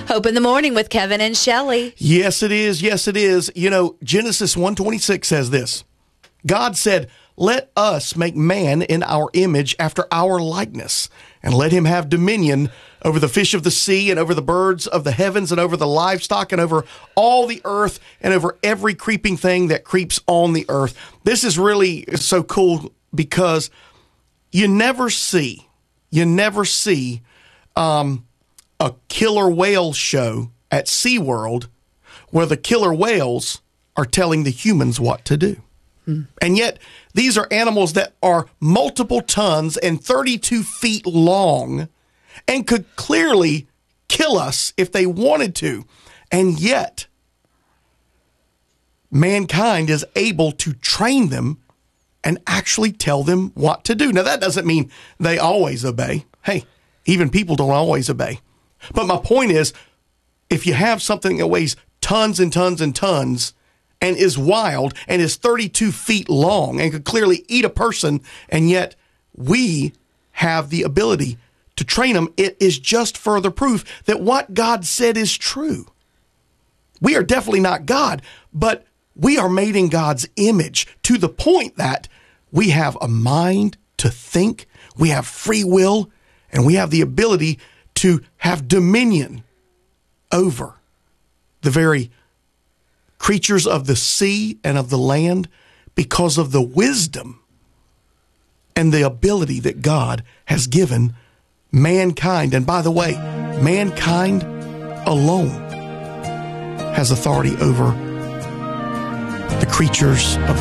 Hope in the Morning with Kevin and Shelley. Yes, it is. Yes, it is. You know, Genesis 1:26 says this. God said, "Let us make man in our image after our likeness, and let him have dominion over the fish of the sea and over the birds of the heavens and over the livestock and over all the earth and over every creeping thing that creeps on the earth." This is really so cool because you never see a killer whale show at SeaWorld where the killer whales are telling the humans what to do. And yet, these are animals that are multiple tons and 32 feet long and could clearly kill us if they wanted to. And yet, mankind is able to train them and actually tell them what to do. Now, that doesn't mean they always obey. Hey, even people don't always obey. But my point is, if you have something that weighs tons and tons and tons and is wild and is 32 feet long and could clearly eat a person, and yet we have the ability to train them, it is just further proof that what God said is true. We are definitely not God, but we are made in God's image to the point that we have a mind to think, we have free will, and we have the ability to have dominion over the very creatures of the sea and of the land because of the wisdom and the ability that God has given mankind. And by the way, mankind alone has authority over the creatures of